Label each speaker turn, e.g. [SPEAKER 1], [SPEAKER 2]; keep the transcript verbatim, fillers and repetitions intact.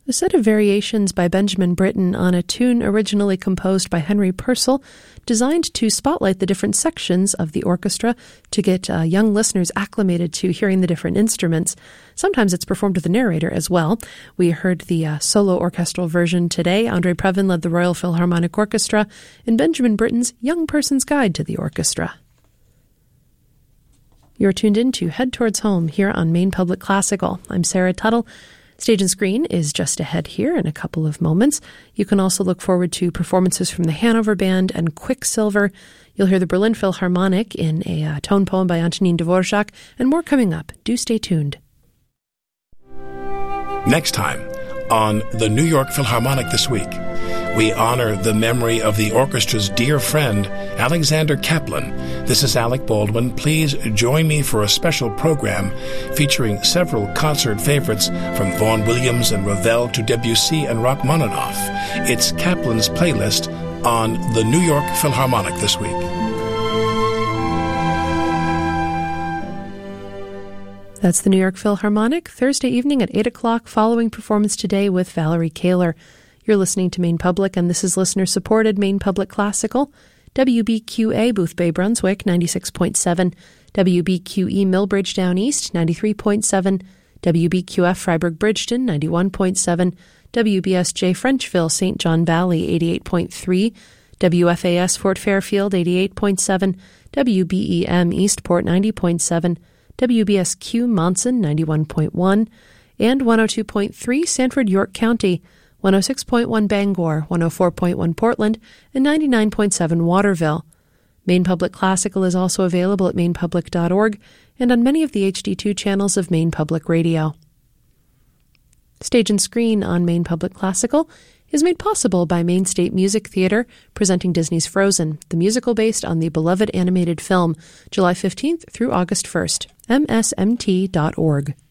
[SPEAKER 1] A set of variations by Benjamin Britten on a tune originally composed by Henry Purcell, designed to spotlight the different sections of the orchestra to get uh, young listeners acclimated to hearing the different instruments. Sometimes it's performed with a narrator as well. We heard the uh, solo orchestral version today. Andre Previn led the Royal Philharmonic Orchestra in Benjamin Britten's Young Person's Guide to the Orchestra. You're tuned in to Head Towards Home here on Maine Public Classical. I'm Sarah Tuttle. Stage and Screen is just ahead here in a couple of moments. You can also look forward to performances from the Hanover Band and Quicksilver. You'll hear the Berlin Philharmonic in a uh, tone poem by Antonin Dvorak, and more coming up. Do stay tuned.
[SPEAKER 2] Next time on the New York Philharmonic This Week, we honor the memory of the orchestra's dear friend, Alexander Kaplan. This is Alec Baldwin. Please join me for a special program featuring several concert favorites from Vaughan Williams and Ravel to Debussy and Rachmaninoff. It's Kaplan's playlist on the New York Philharmonic This Week.
[SPEAKER 1] That's the New York Philharmonic, Thursday evening at eight o'clock, following performance today with Valerie Kaler. You're listening to Maine Public, and this is listener-supported Maine Public Classical. W B Q A Boothbay, Brunswick, ninety-six point seven. W B Q E Millbridge Down East, ninety-three point seven. W B Q F Freiburg Bridgeton, ninety-one point seven. W B S J Frenchville, Saint John Valley, eighty-eight point three. W F A S Fort Fairfield, eighty-eight point seven. W B E M Eastport, ninety point seven. W B S Q Monson, ninety-one point one. And one oh two point three Sanford York County, one oh six point one Bangor, one oh four point one Portland, and ninety-nine point seven Waterville. Maine Public Classical is also available at maine public dot org and on many of the H D two channels of Maine Public Radio. Stage and Screen on Maine Public Classical is made possible by Maine State Music Theater, presenting Disney's Frozen, the musical based on the beloved animated film, July fifteenth through August first. M S M T dot org.